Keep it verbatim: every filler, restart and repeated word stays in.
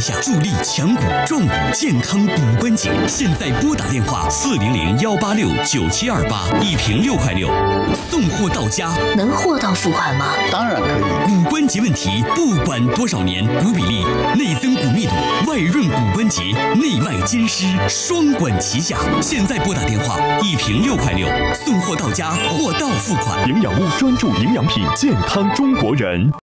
下，助力强骨、壮骨、健康骨关节。现在拨打电话四零零幺八六九七二八，一瓶六块六，送货到家。 能货到付款吗？ 当然可以。 骨关节问题，不管多少年，骨比例、内增骨密度、外润骨关节、内外兼施，双管齐下。现在拨打电话，一瓶六块六，送货到家，货到付款。 营养屋专注营养品，健康中国人。